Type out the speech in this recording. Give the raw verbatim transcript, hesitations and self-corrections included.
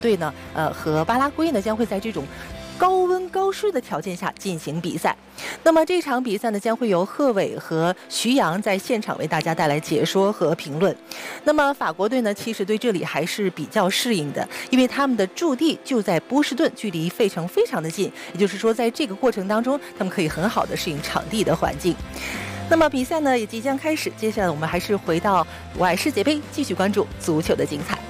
队呢，呃，和巴拉圭呢将会在这种高温高湿的条件下进行比赛。那么这场比赛呢，将会由贺炜和徐阳在现场为大家带来解说和评论。那么法国队呢，其实对这里还是比较适应的，因为他们的驻地就在波士顿，距离费城非常的近，也就是说，在这个过程当中，他们可以很好的适应场地的环境。那么比赛呢也即将开始，接下来我们还是回到我爱世界杯，继续关注足球的精彩。